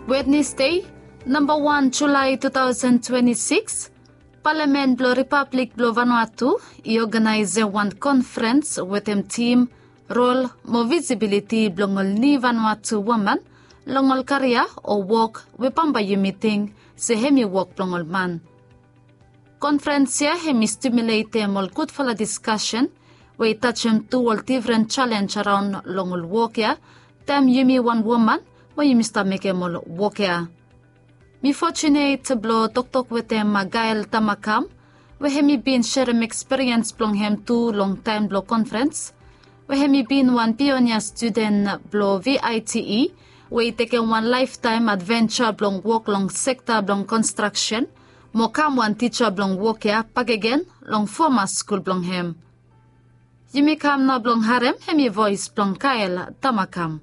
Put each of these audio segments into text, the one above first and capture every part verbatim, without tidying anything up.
Wednesday, number one July twenty twenty-six, Parliament blo Republic blo Vanuatu i-organize one conference with them team role mo visibility blongol ni Vanuatu woman longol karya o work we pamba yu meeting se hemi work blongol man. Conference ya hemi stimulate mol good for a discussion we touch him two all different challenge around longol work ya tem yumi one woman we you mister make mol work ya. Mi fortunate blo tok tok with them Gael Tamakam we hemi been share him experience blong him two long time blo conference we hemi been one pioneer student blo V I T E we take one lifetime adventure blong work long sector blong construction mo kam one teacher blong work ya pag again long former school blong him yimi kam na blong harem hemi voice blong Gael Tamakam.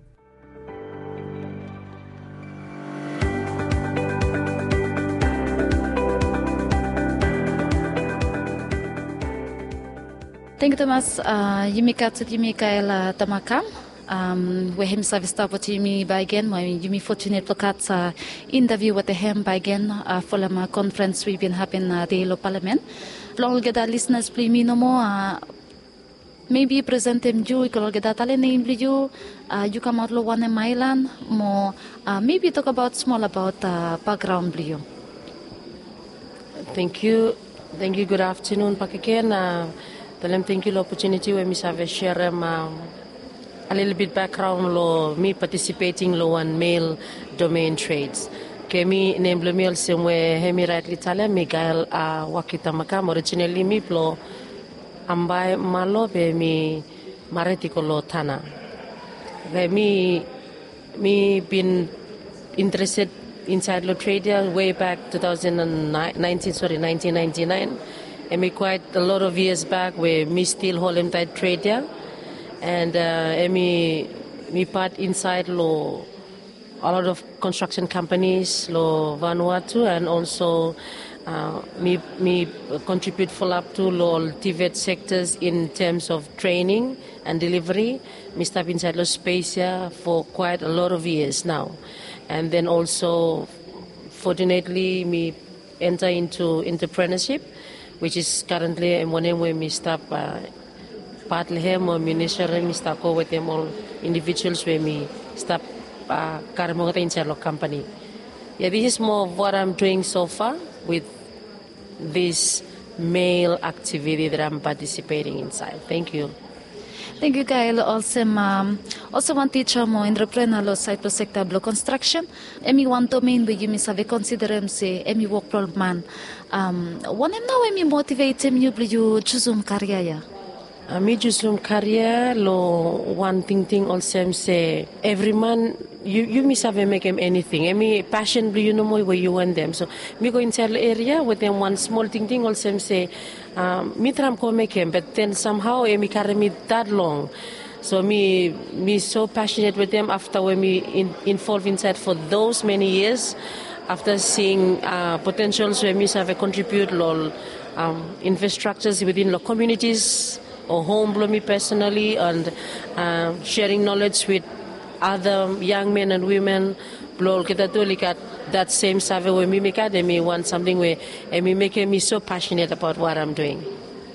Thank you, Thomas. Uh, Yumi Katsu Yumi Gael Tamakam. Um, we him service staff with Yumi Baigen. My Yumi fortunate look at uh, interview with the him Baigen uh, for the conference we've been having uh, the Ilo Parliament. Long get the listeners please me no more. Uh, maybe present him you. Ikol get that tale name you. Uh, you come out lo one in Mailan. More uh, maybe talk about small about uh, background you. Thank you. Thank you. Good afternoon, Pakaken. Uh, Thank you for the opportunity where we have share um, a little bit background lo me participating lo one male domain trades. Kemi name lo male same way hemi rightly tell me Gael a wakita makam originally me plo ambai malo be mi maretiko lo tana. Be me me been interested inside lo trader way back two thousand nineteen sorry nineteen ninety-nine. And me quite a lot of years back where me still hold him that trader and uh, me me part inside lo a lot of construction companies lo Vanuatu and also uh, me me contribute full up to lo T V E T sectors in terms of training and delivery. Me step inside lo space here for quite a lot of years now, and then also fortunately me enter into entrepreneurship, which is currently one way we stop uh, partly him or minister we stop with them all individuals where we stop uh, Karamoga inside the company. Yeah, this is more of what I'm doing so far with this male activity that I'm participating inside. Thank you. Thank you, Gael. Also, um, also one teacher mo entrepreneur lo site sector blo construction. Emi one domain where you miss have consider him say emi work pro man. Um, one em now emi motivate him you you choosum career ya. Ami choosum career lo one thing thing also say every man you you miss have make him anything. Emi passion you know more where you want them. So me go inside the area with them one small thing thing also say. Um, me tram ko make him, but then somehow eh, me carry me that long. So me me so passionate with them after when me in, involved inside for those many years. After seeing uh, potentials where me have a contribute lol um, infrastructures within the communities or home blow me personally and uh, sharing knowledge with other young men and women. Blow kita tu lihat that same survey where me make it, me want something where and me make me so passionate about what I'm doing.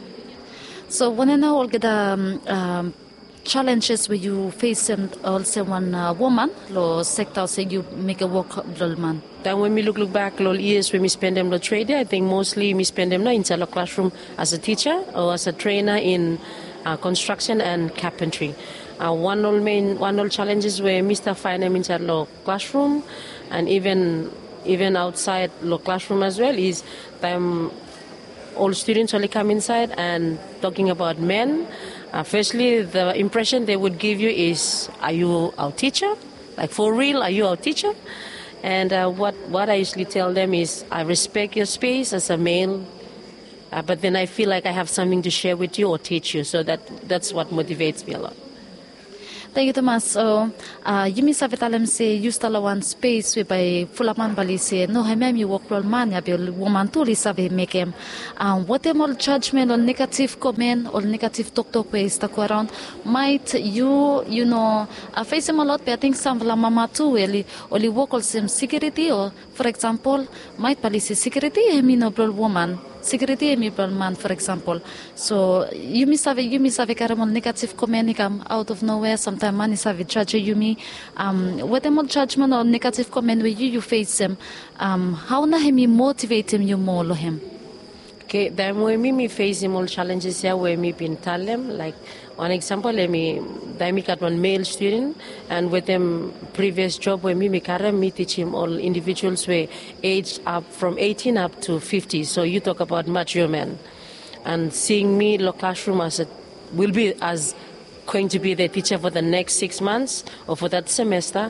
So when I know all the um, um, challenges where you face and also one uh, woman, lo sector say you make a work man. Then when we look look back, lo years when we spend them lo trade, I think mostly we spend them now inside the classroom as a teacher or as a trainer in uh, construction and carpentry. Uh, one all main one all challenges where Mister find them inside the classroom and even even outside the classroom as well is them all students only come inside and talking about men. Uh, firstly, the impression they would give you is, are you our teacher? Like for real, are you our teacher? And uh, what, what I usually tell them is, I respect your space as a male, uh, but then I feel like I have something to share with you or teach you. So that that's what motivates me a lot. Thank you, Thomas. So, uh, Yumi Savitalem say use the one space we by Fulaman Bali say no hemem you work roll man ya bil woman to save make him. Um, what all judgment or negative comment or negative talk talk ways to go around might you you know uh, face him a lot. But I think some la mama too only only work on some security or for example might police security hemi no bro woman. Security emi man, for example. So you miss have you miss have a negative comment come out of nowhere. Sometimes man is have judge you me. Um, what more judgment or negative comment where you you face them. Um, how na him motivate him you more lo him. Okay, then when me me face him all challenges here where me been tell them like one example let me they me got one male student and with them previous job where me me carry me teach him all individuals were aged up from eighteen up to fifty. So you talk about mature men and seeing me in the classroom as it will be as going to be the teacher for the next six months or for that semester.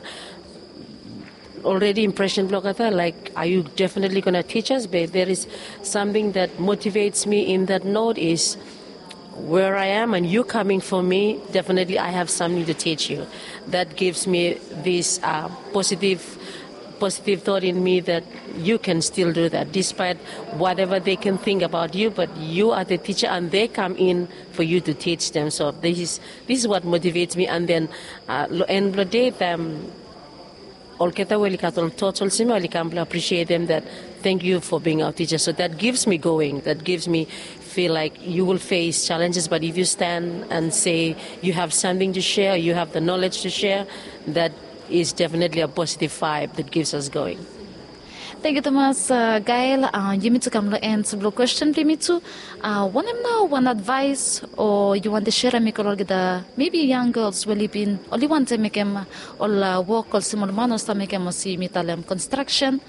Already impression block like are you definitely going to teach us? But there is something that motivates me in that note is where I am and you coming for me, definitely I have something to teach you. That gives me this uh, positive positive thought in me that you can still do that despite whatever they can think about you, but you are the teacher and they come in for you to teach them. So this is this is what motivates me. And then uh, and the day them all keta weli katol total simi weli kample appreciate them that thank you for being our teacher. So that gives me going. That gives me feel like you will face challenges, but if you stand and say you have something to share, you have the knowledge to share, that is definitely a positive vibe that gives us going. Thank you, Thomas. Uh, Gail, uh, you need to come to answer the question. Me too. Uh, one know one advice or you want to share me the maybe young girls will live in only want to make them or work or similar manos to make them see me tell them construction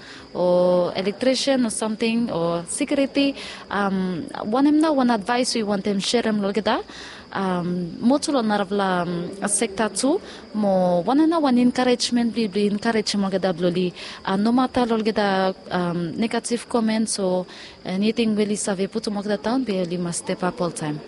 or electrician or something or security. Um, one know one advice we want them share them look at um motulo naravla um, sector two mo one na one encouragement be be encourage mo gada bloli uh, no matter lol gada um, negative comments or anything really save put mo gada down be really must step up all time.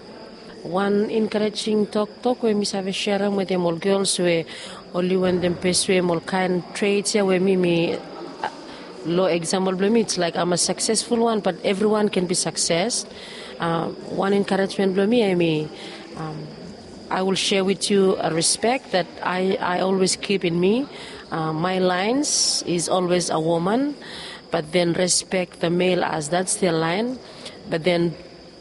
One encouraging talk talk where me save share with them all girls where only when them pursue all kind traits where me me uh, low example me it's like I'm a successful one but everyone can be success. Uh, one encouragement me I mean Um, I will share with you a respect that I, I always keep in me. Uh, my lines is always a woman, but then respect the male as that's their line, but then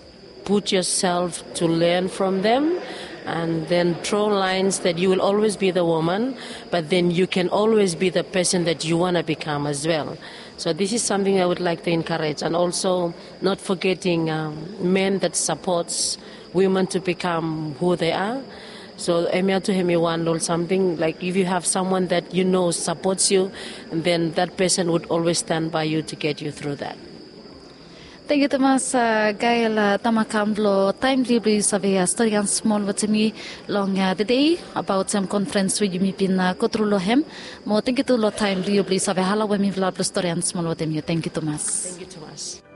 put yourself to learn from them and then draw lines that you will always be the woman, but then you can always be the person that you want to become as well. So this is something I would like to encourage, and also not forgetting um, men that supports women to become who they are. So Emia to him one or something like if you have someone that you know supports you, then that person would always stand by you to get you through that. Thank you, Thomas. Uh, Gail uh, Tamakamblo time libre save a story and small what me long uh, the day about some conference with you pin uh, kotrulo hem. Mo thank you to lo time libre save hala when me vlog story and small what me. Thank you, Thomas. Thank you, Thomas.